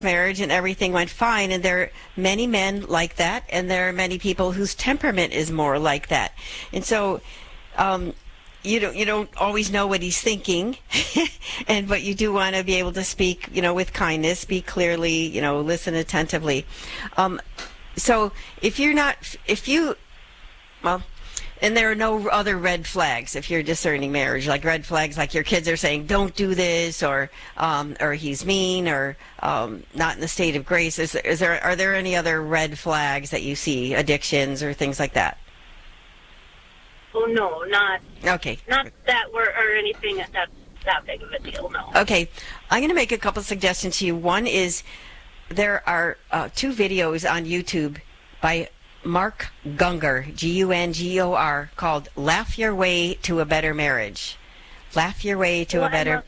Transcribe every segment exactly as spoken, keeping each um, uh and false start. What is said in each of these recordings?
marriage and everything went fine, and there are many men like that, and there are many people whose temperament is more like that. And so um, you don't you don't always know what he's thinking, and but you do want to be able to speak, you know, with kindness, speak clearly, you know, listen attentively. Um, so if you're not, if you, well, and there are no other red flags if you're discerning marriage, like red flags like your kids are saying, don't do this, or um, or he's mean, or um, not in the state of grace. Is, is there, are there any other red flags that you see, addictions or things like that? Oh, no, not, okay. not that were, or anything that's that big of a deal, no. Okay. I'm going to make a couple suggestions to you. One is there are uh, two videos on YouTube by Mark Gungor, G U N G O R, called Laugh Your Way to a Better Marriage. Laugh Your Way to well, a Better...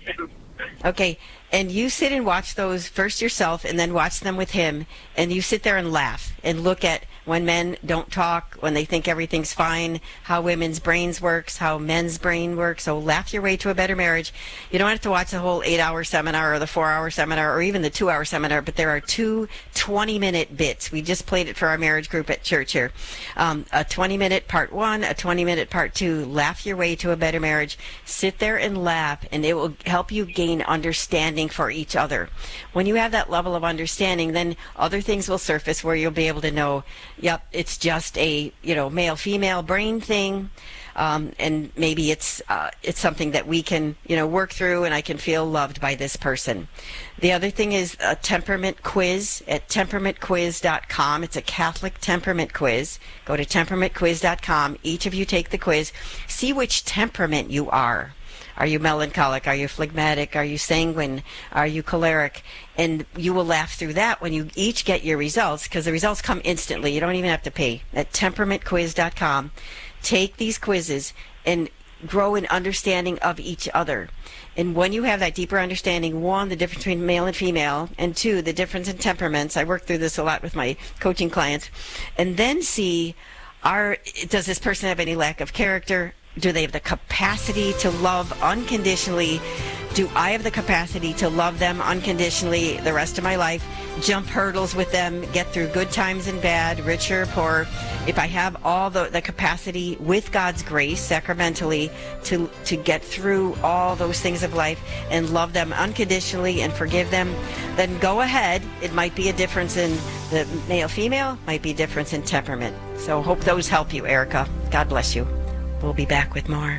Okay, and you sit and watch those first yourself and then watch them with him, and you sit there and laugh and look at when men don't talk, when they think everything's fine, how women's brains works, how men's brain works. So laugh your way to a better marriage. You don't have to watch the whole eight-hour seminar or the four-hour seminar or even the two-hour seminar, but there are two twenty-minute bits. We just played it for our marriage group at church here. Um, a twenty-minute part one, a twenty-minute part two. Laugh your way to a better marriage. Sit there and laugh, and it will help you gain understanding for each other. When you have that level of understanding, then other things will surface where you'll be able to know, yep, it's just a, you know, male-female brain thing, um, and maybe it's uh, it's something that we can, you know, work through, and I can feel loved by this person. The other thing is a temperament quiz at temperament quiz dot com. It's a Catholic temperament quiz. Go to temperament quiz dot com. Each of you take the quiz. See which temperament you are. Are you melancholic? Are you phlegmatic? Are you sanguine? Are you choleric? And you will laugh through that when you each get your results, because the results come instantly. You don't even have to pay. At temperament quiz dot com, take these quizzes and grow an understanding of each other. And when you have that deeper understanding, one, the difference between male and female, and two, the difference in temperaments. I work through this a lot with my coaching clients. And then see, are, does this person have any lack of character? Do they have the capacity to love unconditionally? Do I have the capacity to love them unconditionally the rest of my life? Jump hurdles with them, get through good times and bad, rich or poor. If I have all the, the capacity with God's grace, sacramentally, to, to get through all those things of life and love them unconditionally and forgive them, then go ahead. It might be a difference in the male-female, might be a difference in temperament. So hope those help you, Erica. God bless you. We'll be back with more.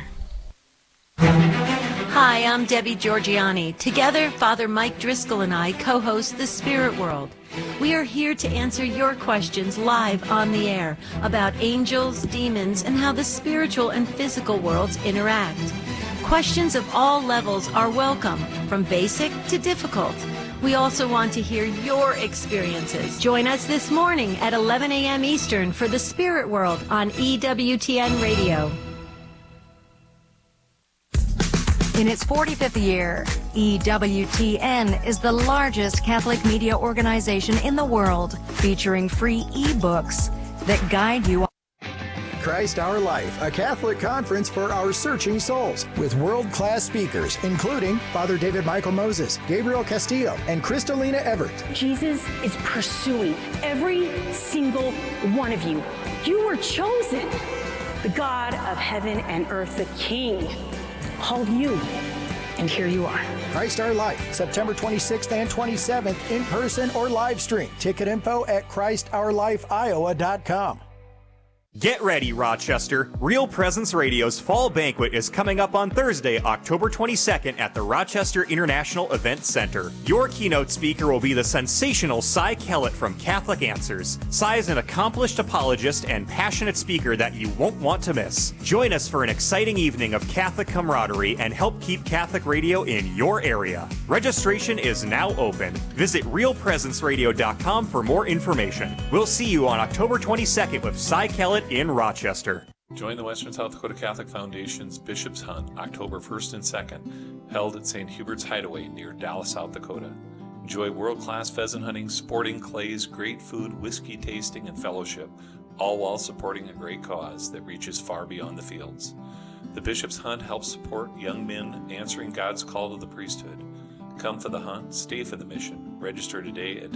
Hi, I'm Debbie Georgiani. Together, Father Mike Driscoll and I co-host The Spirit World. We are here to answer your questions live on the air about angels, demons, and how the spiritual and physical worlds interact. Questions of all levels are welcome, from basic to difficult. We also want to hear your experiences. Join us this morning at eleven a.m. Eastern for The Spirit World on E W T N Radio. In its forty-fifth year, E W T N is the largest Catholic media organization in the world, featuring free e-books that guide you. Christ Our Life, a Catholic conference for our searching souls, with world-class speakers, including Father David Michael Moses, Gabriel Castillo, and Kristalina Everett. Jesus is pursuing every single one of you. You were chosen. The God of heaven and earth, the King, called you, and here you are. Christ Our Life, September twenty-sixth and twenty-seventh, in person or live stream. Ticket info at Christ Our Life Iowa dot com. Get ready, Rochester. Real Presence Radio's Fall Banquet is coming up on Thursday, October twenty-second at the Rochester International Event Center. Your keynote speaker will be the sensational Cy Kellett from Catholic Answers. Cy is an accomplished apologist and passionate speaker that you won't want to miss. Join us for an exciting evening of Catholic camaraderie and help keep Catholic radio in your area. Registration is now open. Visit real presence radio dot com for more information. We'll see you on October twenty-second with Cy Kellett in Rochester. Join the Western South Dakota Catholic Foundation's Bishop's Hunt, October first and second, held at Saint Hubert's Hideaway near Dallas, South Dakota. Enjoy world-class pheasant hunting, sporting clays, great food, whiskey tasting, and fellowship, all while supporting a great cause that reaches far beyond the fields. The Bishop's Hunt helps support young men answering God's call to the priesthood. Come for the hunt, stay for the mission. Register today at